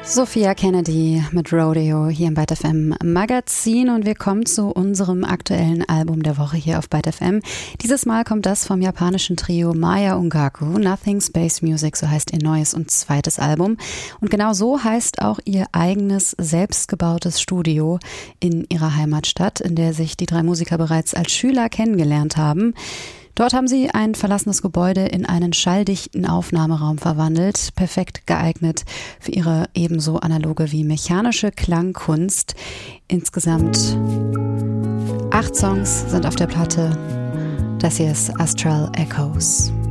Sophia Kennedy mit Rodeo hier im Byte FM Magazin und wir kommen zu unserem aktuellen Album der Woche hier auf Byte FM. Dieses Mal kommt das vom japanischen Trio Maya Ongaku, Nothing Space Music, so heißt ihr neues und zweites Album. Und genau so heißt auch ihr eigenes, selbstgebautes Studio in ihrer Heimatstadt, in der sich die drei Musiker bereits als Schüler kennengelernt haben. Dort haben sie ein verlassenes Gebäude in einen schalldichten Aufnahmeraum verwandelt, perfekt geeignet für ihre ebenso analoge wie mechanische Klangkunst. Insgesamt 8 Songs sind auf der Platte. Das hier ist Astral Echoes.